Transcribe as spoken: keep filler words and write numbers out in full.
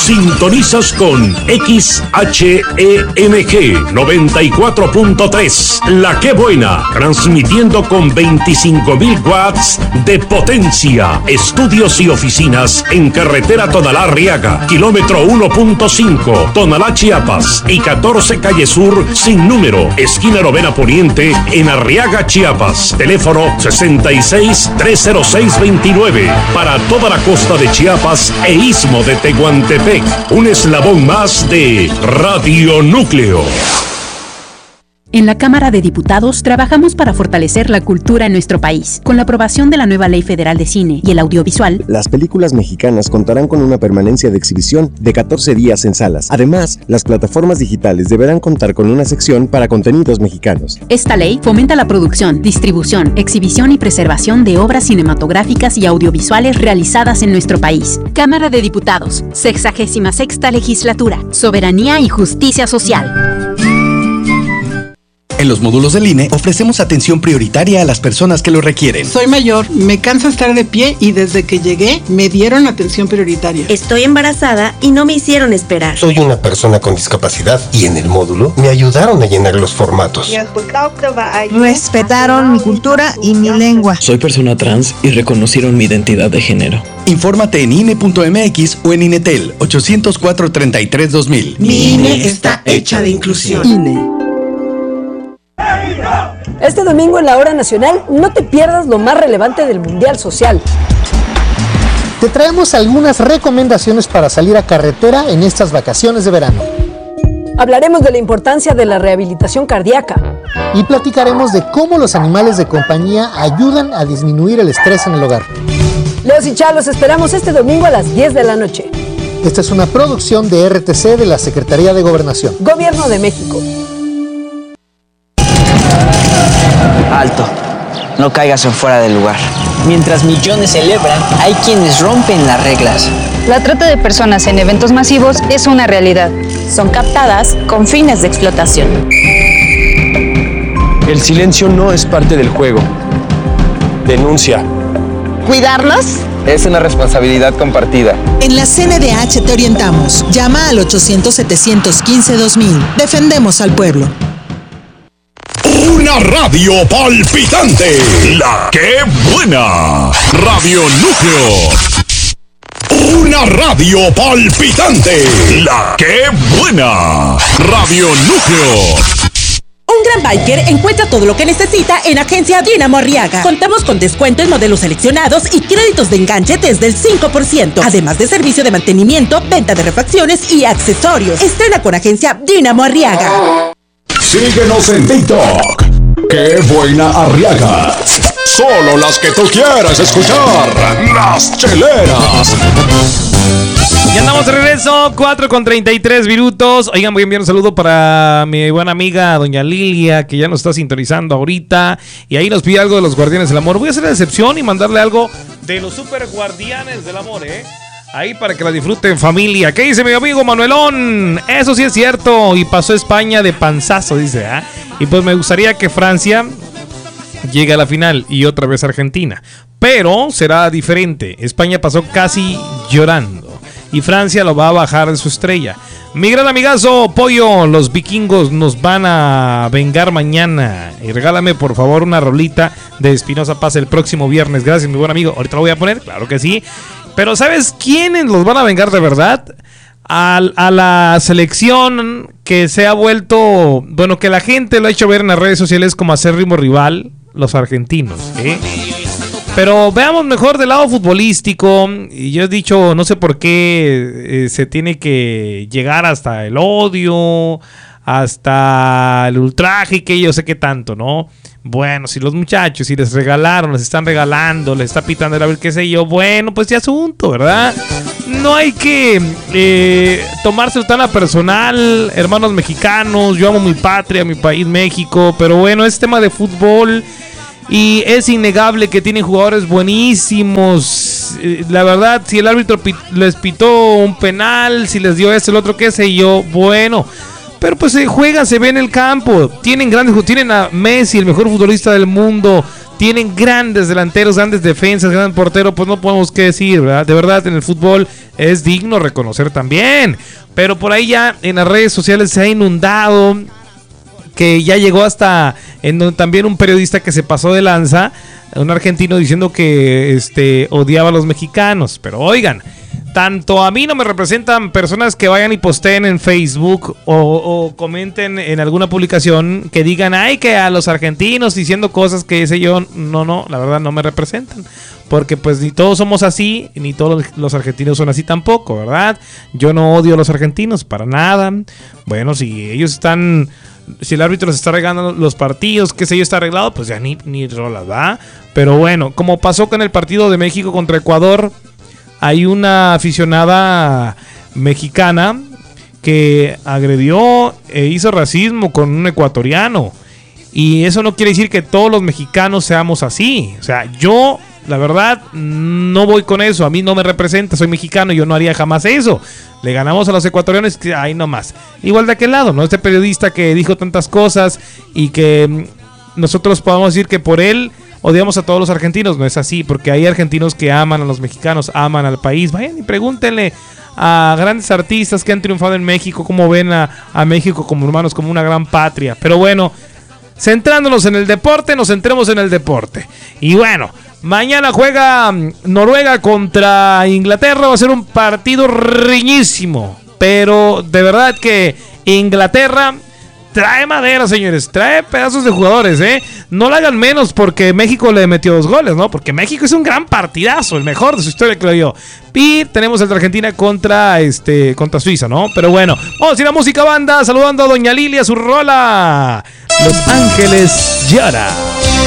Sintonizas con X H E M G noventa y cuatro punto tres, La Que Buena, transmitiendo con veinticinco mil watts de potencia. Estudios y oficinas en carretera Tonalá-Arriaga, kilómetro uno punto cinco, Tonalá, Chiapas, y catorce Calle Sur, sin número, esquina Novena Poniente, en Arriaga, Chiapas. Teléfono sesenta y seis, trescientos seis, veintinueve, para toda la costa de Chiapas e Istmo de Tehuantepec. Un eslabón más de Radio Núcleo. En la Cámara de Diputados trabajamos para fortalecer la cultura en nuestro país. Con la aprobación de la nueva Ley Federal de Cine y el Audiovisual, las películas mexicanas contarán con una permanencia de exhibición de catorce días en salas. Además, las plataformas digitales deberán contar con una sección para contenidos mexicanos. Esta ley fomenta la producción, distribución, exhibición y preservación de obras cinematográficas y audiovisuales realizadas en nuestro país. Cámara de Diputados, sexagésima sexta Legislatura. Soberanía y justicia social. En los módulos del I N E ofrecemos atención prioritaria a las personas que lo requieren. Soy mayor, me cansa estar de pie y desde que llegué me dieron atención prioritaria. Estoy embarazada y no me hicieron esperar. Soy una persona con discapacidad y en el módulo me ayudaron a llenar los formatos. Respetaron mi cultura y mi lengua. Soy persona trans y reconocieron mi identidad de género. Infórmate en I N E punto M X o en INETEL ochocientos cuatro, treinta y tres, dos mil. Mi I N E está hecha de inclusión. I N E. Este domingo en la Hora Nacional no te pierdas lo más relevante del Mundial Social. Te traemos algunas recomendaciones para salir a carretera en estas vacaciones de verano. Hablaremos de la importancia de la rehabilitación cardíaca. Y platicaremos de cómo los animales de compañía ayudan a disminuir el estrés en el hogar. Leos y Chá, los esperamos este domingo a las diez de la noche. Esta es una producción de R T C de la Secretaría de Gobernación. Gobierno de México. Alto, no caigas en fuera del lugar. Mientras millones celebran, hay quienes rompen las reglas. La trata de personas en eventos masivos es una realidad. Son captadas con fines de explotación. El silencio no es parte del juego. Denuncia. ¿Cuidarlos? Es una responsabilidad compartida. En la C N D H te orientamos. Llama al ochocientos, setecientos quince, dos mil. Defendemos al pueblo. Una radio palpitante. La Que Buena. Radio Núcleo. Una radio palpitante. La Que Buena. Radio Núcleo. Un gran biker encuentra todo lo que necesita en Agencia Dinamo Arriaga. Contamos con descuento en modelos seleccionados y créditos de enganche desde el cinco por ciento. Además de servicio de mantenimiento, venta de refacciones y accesorios. Estrena con Agencia Dinamo Arriaga. Síguenos en TikTok. ¡Qué Buena Arriaga! Solo las que tú quieras escuchar. Las cheleras. Y andamos de regreso, cuatro con treinta y tres minutos. Oigan, voy a enviar un saludo para mi buena amiga doña Lilia, que ya nos está sintonizando ahorita. Y ahí nos pide algo de los Guardianes del Amor. Voy a hacer la excepción y mandarle algo de los Super Guardianes del Amor, ¿eh? Ahí para que la disfruten, familia. ¿Qué dice mi amigo Manuelón? Eso sí es cierto. Y pasó España de panzazo, dice. ¿eh? Y pues me gustaría que Francia llegue a la final y otra vez Argentina. Pero será diferente. España pasó casi llorando. Y Francia lo va a bajar de su estrella. Mi gran amigazo Pollo, los vikingos nos van a vengar mañana. Y regálame por favor una rolita de Espinosa Paz el próximo viernes. Gracias, mi buen amigo. Ahorita lo voy a poner, claro que sí. Pero ¿sabes quiénes los van a vengar de verdad? A, a la selección que se ha vuelto, bueno, que la gente lo ha hecho ver en las redes sociales como acérrimo rival, los argentinos, ¿eh? Pero veamos mejor del lado futbolístico. Y yo he dicho, no sé por qué eh, se tiene que llegar hasta el odio, hasta el ultraje, y que yo sé qué tanto, ¿no? Bueno, si los muchachos, si les regalaron, les están regalando, les está pitando el a ver qué sé yo, bueno, pues ya asunto, ¿verdad? No hay que eh, tomárselo tan a personal, hermanos mexicanos. Yo amo mi patria, mi país, México, pero bueno, es tema de fútbol. Y es innegable que tienen jugadores buenísimos. La verdad, si el árbitro pit- les pitó un penal, si les dio este, el otro, qué sé yo, bueno. Pero pues se juega, se ve en el campo. Tienen grandes, tienen a Messi, el mejor futbolista del mundo. tienen grandes delanteros, grandes defensas, gran portero, pues no podemos qué decir, ¿verdad? De verdad, en el fútbol es digno reconocer también. Pero por ahí ya en las redes sociales se ha inundado, que ya llegó hasta en donde también un periodista que se pasó de lanza, un argentino diciendo que este odiaba a los mexicanos. Pero oigan, tanto a mí no me representan personas que vayan y posteen en Facebook o, o comenten en alguna publicación que digan, ay, que a los argentinos diciendo cosas que sé yo, no, no, la verdad no me representan. Porque pues ni todos somos así, ni todos los argentinos son así tampoco, ¿verdad? Yo no odio a los argentinos para nada. Bueno, si ellos están... Si el árbitro les está arreglando los partidos, qué sé yo, está arreglado, pues ya ni, ni rolas, ¿va? Pero bueno, como pasó con el partido de México contra Ecuador, hay una aficionada mexicana que agredió e hizo racismo con un ecuatoriano. Y eso no quiere decir que todos los mexicanos seamos así. O sea, yo, la verdad, no voy con eso. A mí no me representa, soy mexicano y yo no haría jamás eso. Le ganamos a los ecuatorianos, ahí nomás. Igual de aquel lado, ¿no? Este periodista que dijo tantas cosas y que nosotros podamos decir que por él odiamos a todos los argentinos. No es así, porque hay argentinos que aman a los mexicanos, aman al país. Vayan y pregúntenle a grandes artistas que han triunfado en México, cómo ven a, a México como hermanos, como una gran patria. Pero bueno, centrándonos en el deporte, nos centremos en el deporte. Y bueno, mañana juega Noruega contra Inglaterra. Va a ser un partido riñísimo. Pero de verdad que Inglaterra trae madera, señores. Trae pedazos de jugadores, ¿eh? No la hagan menos porque México le metió dos goles, ¿no? Porque México es un gran partidazo, el mejor de su historia, creo yo. Y tenemos el de Argentina contra, este, contra Suiza, ¿no? Pero bueno, vamos a ir a música banda. Saludando a Doña Lilia, su rola. Los Ángeles llora.